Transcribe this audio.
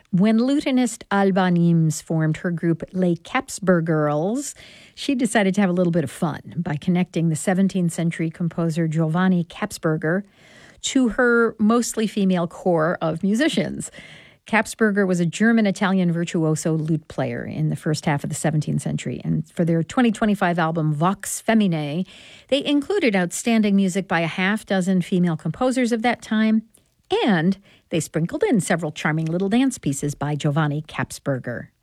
When lutenist Alba Nimes formed her group Les Capsbergirls, she decided to have a little bit of fun by connecting the 17th century composer Giovanni Capsberger to her mostly female core of musicians. Capsberger was a German-Italian virtuoso lute player in the first half of the 17th century, and for their 2025 album Vox Feminae, they included outstanding music by a half dozen female composers of that time, and they sprinkled in several charming little dance pieces by Giovanni Capsberger.